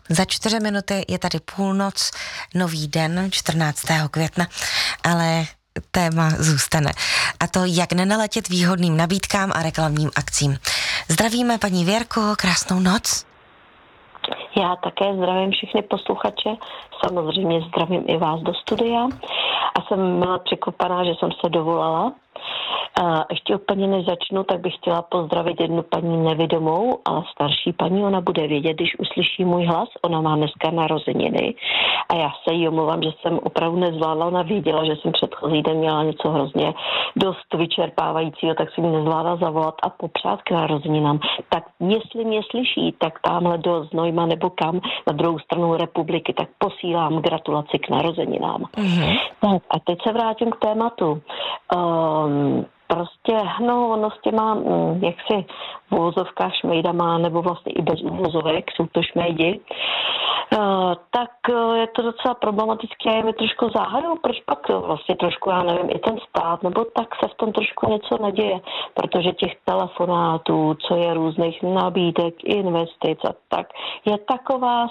Za 4 minuty je tady půlnoc, nový den, 14. května, ale téma zůstane. A to, jak nenaletět výhodným nabídkám a reklamním akcím. Zdravíme paní Věrko, krásnou noc. Já také zdravím všechny posluchače, samozřejmě zdravím i vás do studia a jsem byla překvapená, že jsem se dovolala. Ještě úplně než začnu, tak bych chtěla pozdravit jednu paní nevidomou, ale starší paní, ona bude vědět, když uslyší můj hlas, ona má dneska narozeniny a já se jí omlouvám, že jsem opravdu nezvládla, ona věděla, že jsem předchozí den měla něco hrozně dost vyčerpávajícího, tak jsem jí nezvládla zavolat a popřát k narozeninám. Tak jestli mě slyší, tak tamhle do Znojma nebo kam na druhou stranu republiky, tak posílám gratulaci k narozeninám. Mm-hmm. Tak a teď se vrátím k tématu. Prostě, ono s těma, jaksi v uvozovkách šmejdama, nebo vlastně i bez uvozovek, jsou to šmejdi, tak je to docela problematické a je mi trošku záhadou, proč pak vlastně trošku, já nevím, i ten stát, nebo tak se v tom trošku něco neděje, protože těch telefonátů, co je různých nabídek, investic a tak, je taková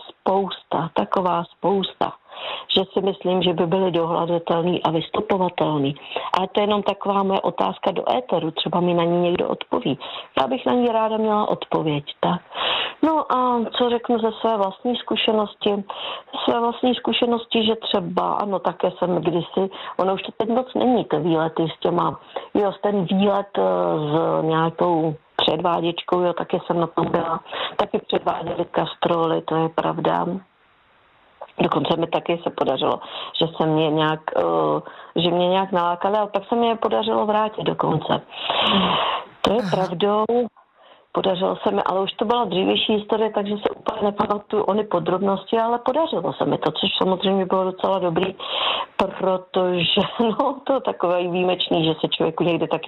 spousta, že si myslím, že by byly dohledatelný a vystupovatelný. Ale to je jenom taková moje otázka do éteru, třeba mi na ní někdo odpoví. Já bych na ní ráda měla odpověď, tak. No a co řeknu ze své vlastní zkušenosti? Své vlastní zkušenosti, že třeba, ano, také jsem kdysi, ono už to teď moc není, ty výlety s těma, ten výlet s nějakou předváděčkou, taky jsem na tom byla, taky předváděli kastroly, to je pravda. Dokonce mi taky se podařilo, že mě nějak nalákali, ale pak se mi je podařilo vrátit dokonce. To je pravdou, podařilo se mi, ale už to byla dřívější historie, takže se úplně nepamatuju ony podrobnosti, ale podařilo se mi to, což samozřejmě bylo docela dobrý, protože to je takové výjimečný, že se člověku někdy taky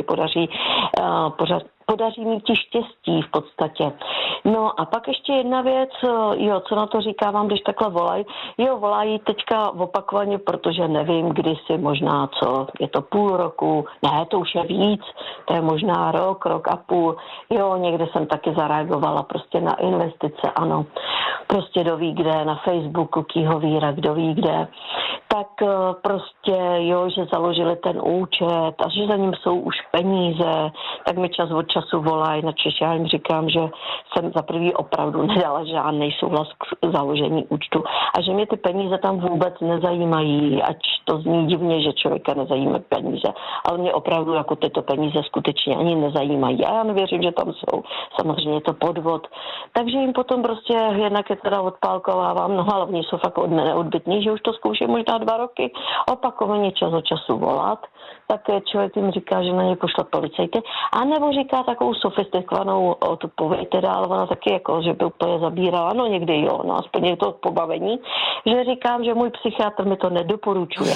podaří mít ti štěstí v podstatě. No a pak ještě jedna věc, co na to říkávám, když takhle volají. Volají teďka opakovaně, protože nevím, kdysi možná je to půl roku, ne, to už je víc, to je možná rok a půl. Někde jsem taky zareagovala prostě na investice, ano. Prostě kdo ví kde, na Facebooku, Kýhovíra, kdo ví kde. Tak prostě, že založili ten účet a že za ním jsou už peníze, tak mi čas od času volají, načež já jim říkám, že jsem za prvý opravdu nedala žádný souhlas k založení účtu a že mě ty peníze tam vůbec nezajímají, ať to zní divně, že člověka nezajímají peníze, ale mě opravdu jako tyto peníze skutečně ani nezajímají. A já nevěřím, že tam jsou. Samozřejmě je to podvod. Takže jim potom prostě jednak je teda odpálkovávám, no ale oni jsou fakt neodbytní, že už to zkouším možná 2 roky, opakovaně čas od času volat, tak člověk jim říká, že na ně pošle policajty, a nebo říká takovou sofistikovanou odpověď, teda, ale ona taky jako, že by úplně zabírala, no někdy aspoň je to pobavení, že říkám, že můj psychiatr mi to nedoporučuje.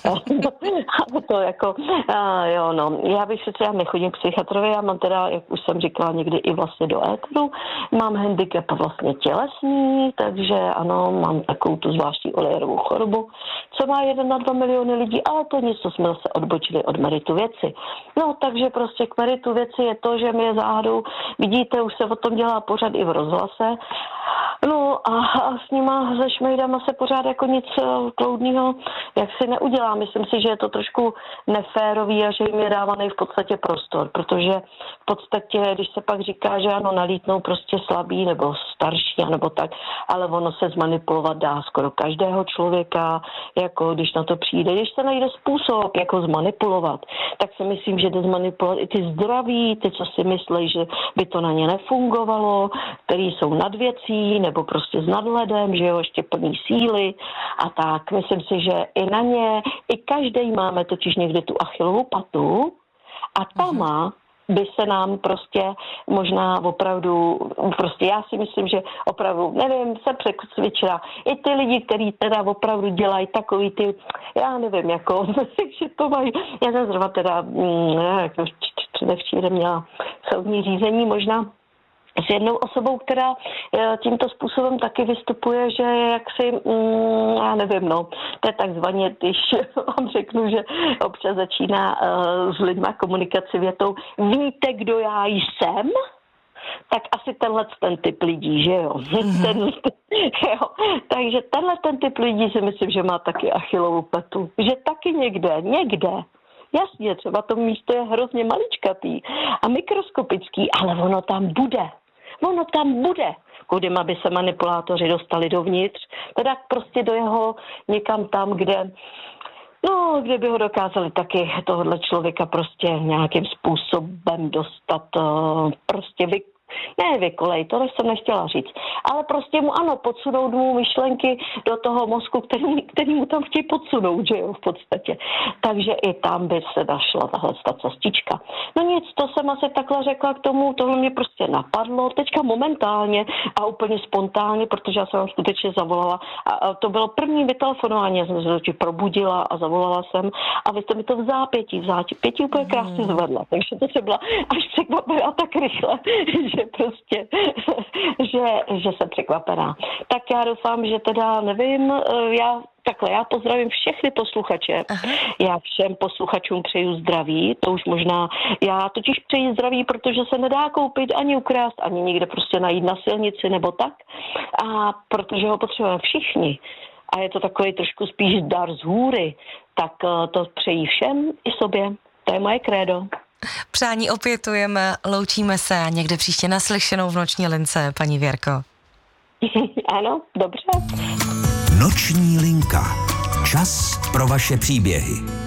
A to jako, já bych já nechodím k psychiatrovi, já mám teda, jak už jsem říkala někdy i vlastně do éteru, mám handicap vlastně tělesný, takže ano, mám takovou tu zvláštní Olejrovou chorobu, co má 1 na 2 miliony lidí, ale to nic, co jsme zase odbočili od meritu věci. No, takže prostě k meritu věci je to, že mi je záhadou, vidíte, už se o tom dělá pořád i v rozhlase, no a s nima, se šmejdama se pořád jako nic kloudného, jak si neudělá. Myslím si, že je to trošku neférový a že jim je dávaný v podstatě prostor, protože v podstatě, když se pak říká, že ano, nalítnou prostě slabý nebo starší, nebo tak, ale ono se zmanipulovat dá skoro každého člověka, jako když na to přijde, když se najde způsob, jako zmanipulovat, tak si myslím, že jde zmanipulovat i ty zdraví, ty, co si myslí, že by to na ně nefungovalo, který jsou nad věcí, nebo prostě s nadhledem, že ještě plní síly a tak. Myslím si, že i na ně, i každý máme totiž někdy tu Achillovu patu a tam by se nám prostě možná opravdu, prostě já si myslím, že opravdu, nevím, se přecvičila. I ty lidi, kteří teda opravdu dělají takový ty, já nevím, jako, že to mají, já jsem zrovna teda, předevčírem měla soudní řízení možná s jednou osobou, která tímto způsobem taky vystupuje, že jaksi, já nevím, to je takzvaně, když vám řeknu, že občas začíná s lidma komunikaci větou, víte, kdo já jsem? tak asi ten typ lidí, že jo. Jo. Takže ten typ lidí si myslím, že má taky Achillovu petu. Že taky někde. Jasně, třeba to místo je hrozně maličkatý a mikroskopický, ale ono tam bude. Kudy aby se manipulátoři dostali dovnitř, teda prostě do jeho někam tam, kde by ho dokázali taky tohohle člověka prostě nějakým způsobem dostat, prostě vykolej, to jsem nechtěla říct, ale prostě mu podsunout mu myšlenky do toho mozku, který mu tam chtějí podsunout, že jo, v podstatě. Takže i tam by se našla tahle cestička. No nic, to jsem asi takhle řekla k tomu, tohle mě prostě napadlo, teďka momentálně a úplně spontánně, protože já jsem vám skutečně zavolala a to bylo první vytelefonování, já jsem se probudila a zavolala jsem a vy jste mi to v zápětí úplně krásně zvedla, takže to se byla až překvapená tak rychle, že prostě, že jsem překvapená. Tak já doufám, že teda nevím, já pozdravím všechny posluchače. Aha. Já všem posluchačům přeju zdraví, to už možná, já totiž přeji zdraví, protože se nedá koupit ani ukrást, ani někde prostě najít na silnici nebo tak. A protože ho potřebujeme všichni. A je to takový trošku spíš dar z hůry, tak to přeji všem i sobě. To je moje krédo. Přání opětujeme, loučíme se a někde příště naslyšenou v Noční lince, paní Věrko. Ano, dobře. Noční linka. Čas pro vaše příběhy.